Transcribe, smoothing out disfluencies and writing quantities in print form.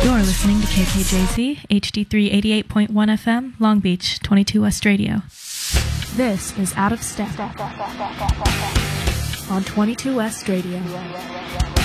You're listening to KKJZ, HD3 88.1 FM, Long Beach, 22 West Radio. This is Out of Step on 22 West Radio.